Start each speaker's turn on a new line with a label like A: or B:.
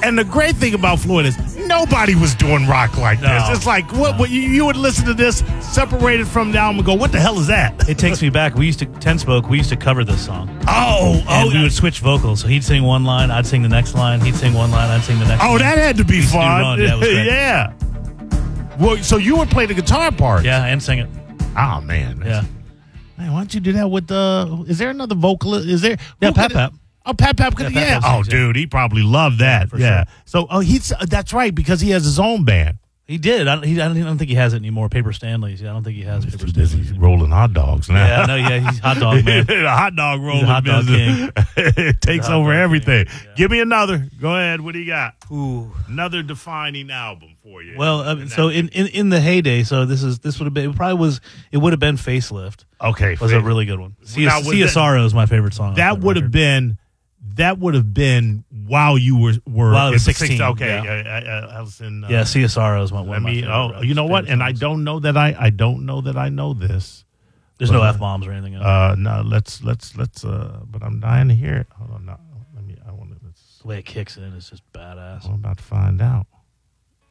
A: And the great thing about Floyd is nobody was doing rock like this.
B: No.
A: It's like what you would listen to this separated from the album and go, what the hell is that?
B: It takes me back. We used to cover this song. And we would switch vocals. So he'd sing one line, I'd sing the next line. He'd sing one line, I'd sing the next line.
A: Oh, that had to be fun.
B: Yeah, it was great.
A: Yeah. Well, so you would play the guitar part.
B: Yeah, and sing it.
A: Oh, man.
B: Yeah.
A: Man, why don't you do that with is there another vocalist? Is there?
B: Yeah, Pap.
A: Oh, Pap.
B: Pap
A: Yeah.
B: sings,
A: Oh,
B: yeah.
A: dude, he probably loved that.
B: Yeah, for
A: So, that's right, because he has his own band.
B: He did. I don't think he has it anymore. Paper Stanley's. I don't think he has
A: He's
B: Paper
A: too busy
B: Stanley's.
A: rolling hot dogs now.
B: Yeah, no, yeah, he's hot dog man.
A: The hot dog rolling
B: hot dog
A: business. It takes
B: hot
A: over
B: dog
A: everything.
B: king, yeah.
A: Give me another. Go ahead. What do you got?
B: Ooh.
A: Another defining album for you.
B: Well, so in the heyday, so this would have been it would have been Facelift.
A: Okay,
B: Was a really good one.
A: Now,
B: Sea of Sorrow is my favorite song.
A: that would have been while you were
B: While I was 16,
A: Okay,
B: yeah.
A: Allison.
B: Yeah, Sea of Sorrow is one of my favorite.
A: you know what? And I
B: songs.
A: don't know that I don't know that I know this.
B: There's no F-bombs or anything else.
A: No, let's. But I'm dying to hear it. Hold on, no, I want to.
B: The way it kicks in is just badass.
A: I'm about to find out.